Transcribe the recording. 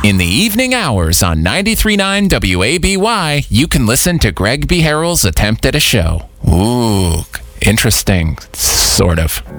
In the evening hours on 93.9 WABY, you can listen to Greg B. Harrell's attempt at a show. Ooh, interesting, sort of.